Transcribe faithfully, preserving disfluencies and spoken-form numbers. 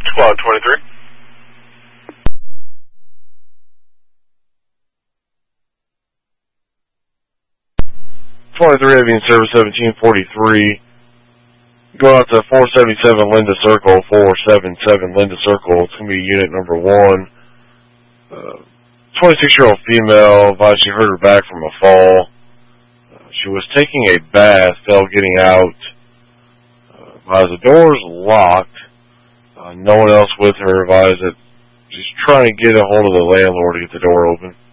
Squad twenty-three. twenty-three Avian Service seventeen forty-three. Go out to four seventy-seven Linda Circle, four seventy-seven Linda Circle. It's going to be unit number one. Uh, twenty-six-year-old female, advised she hurt her back from a fall. Uh, she was taking a bath, fell getting out. Uh, advised the door's locked. Uh, no one else with her. Advised that she's trying to get a hold of the landlord to get the door open.